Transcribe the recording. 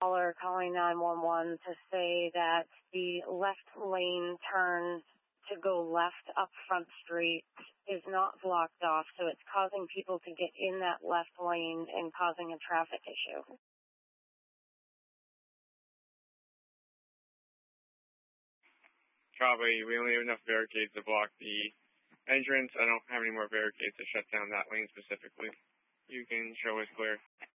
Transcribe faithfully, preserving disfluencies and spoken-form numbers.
caller calling nine one one to say that the left lane turn to go left up Front Street is not blocked off, so it's causing people to get in that left lane and causing a traffic issue. Probably. We only have enough barricades to block the entrance. I don't have any more barricades to shut down that lane specifically. You can show us clear.